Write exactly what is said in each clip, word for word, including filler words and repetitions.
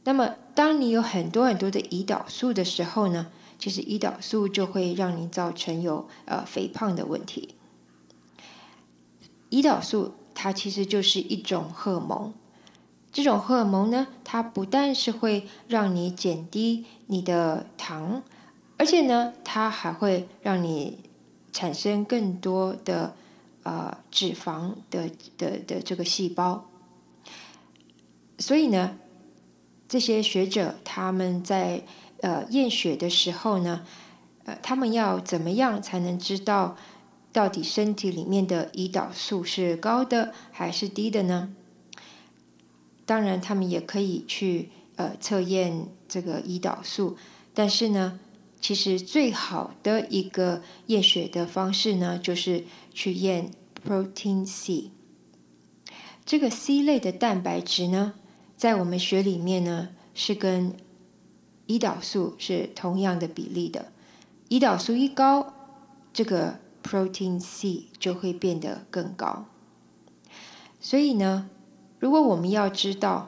那么当你有很多很多的胰岛素的时候呢，其实胰岛素就会让你造成有呃肥胖的问题。胰岛素它其实就是一种荷尔蒙，这种荷尔蒙呢，它不但是会让你减低你的糖，而且呢，它还会让你产生更多的呃脂肪的的的这个细胞。所以呢，这些学者他们在呃验血的时候呢，呃，他们要怎么样才能知道到底身体里面的胰岛素是高的还是低的呢？当然，他们也可以去呃测验这个胰岛素，但是呢，其实最好的一个验血的方式呢，就是去验 protein C。这个 C 类的蛋白质呢，在我们血里面呢，是跟胰岛素是同样的比例的。胰岛素一高，这个 protein C 就会变得更高。所以呢，如果我们要知道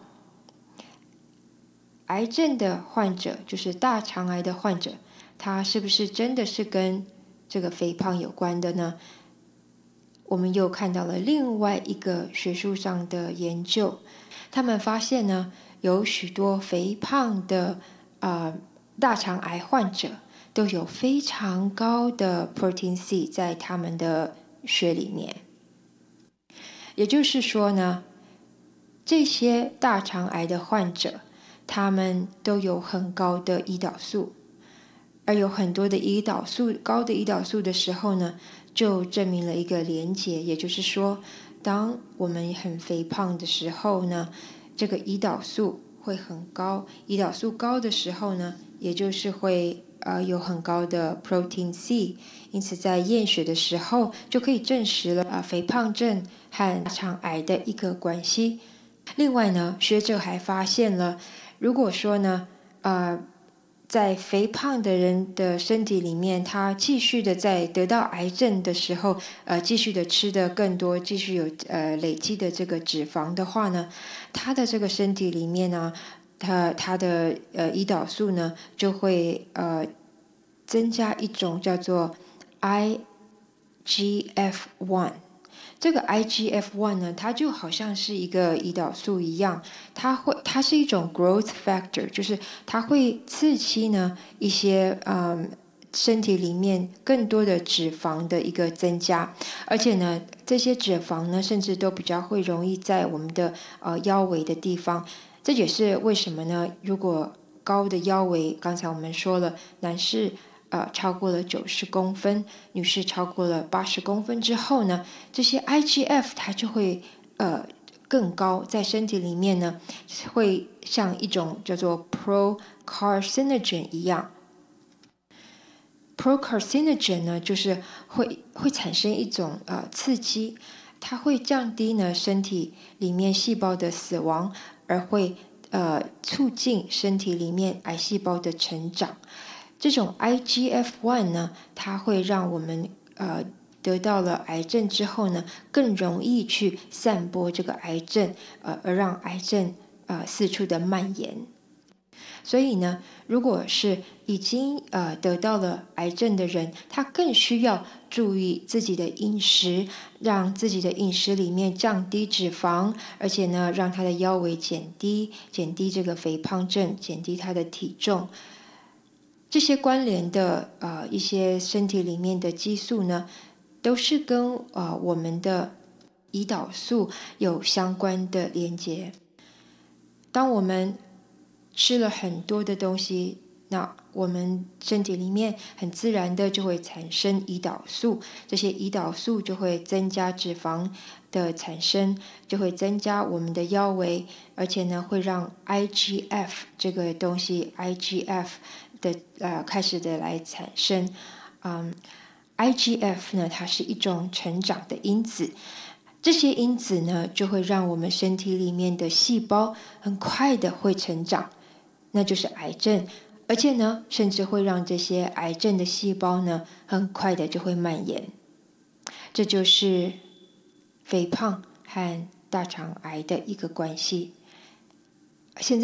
癌症的患者，就是大肠癌的患者，他是不是真的是跟这个肥胖有关的呢？我们又看到了另外一个学术上的研究，他们发现呢，有许多肥胖的呃大肠癌患者都有非常高的 protein C 在他们的血里面。也就是说呢，这些大肠癌的患者，他们都有很高的胰岛素，而有很多的胰岛素高的胰岛素的时候呢，就证明了一个连结，也就是说，当我们很肥胖的时候呢，这个胰岛素会很高，胰岛素高的时候呢，也就是会呃有很高的 protein C， 因此在验血的时候就可以证实了啊、呃、肥胖症和大肠癌的一个关系。另外呢，学者还发现了，如果说呢，呃。在肥胖的人的身体里面，他继续的在得到癌症的时候，呃，继续的吃的更多，继续有呃累积的这个脂肪的话呢，他的这个身体里面呢，他他的呃胰岛素呢就会呃增加一种叫做 I G F 一。这个 I G F 一 呢，它就好像是一个胰岛素一样，它会，它是一种 growth factor， 就是它会刺激呢一些嗯身体里面更多的脂肪的一个增加，而且呢这些脂肪呢甚至都比较会容易在我们的呃腰围的地方，这也是为什么呢？如果高的腰围，刚才我们说了，男士呃，超过了九十公分，女士超过了八十公分之后呢，这些 I G F 它就会呃更高，在身体里面呢，会像一种叫做 procarcinogen 一样。procarcinogen 呢，就是会会产生一种呃刺激，它会降低呢身体里面细胞的死亡，而会呃促进身体里面癌细胞的成长。这种 I G F 一 呢，它会让我们呃得到了癌症之后呢，更容易去散播这个癌症，呃，而让癌症呃四处的蔓延。所以呢，如果是已经呃得到了癌症的人，他更需要注意自己的饮食，让自己的饮食里面降低脂肪，而且呢，让他的腰围减低，减低这个肥胖症，减低他的体重。这些关联的呃一些身体里面的激素呢，都是跟呃我们的胰岛素有相关的连接。当我们吃了很多的东西，那我们身体里面很自然的就会产生胰岛素，这些胰岛素就会增加脂肪的产生，就会增加我们的腰围，而且呢会让 I G F 这个东西 I G F 的呃开始的来产生。嗯 I G F 呢，它是一种成长的因子，这些因子呢就会让我们身体里面的细胞很快的会成长，那就是癌症，而且呢甚至会让这些癌症的细胞呢很快的就会蔓延。这就是肥胖和大肠癌的一个关系。现在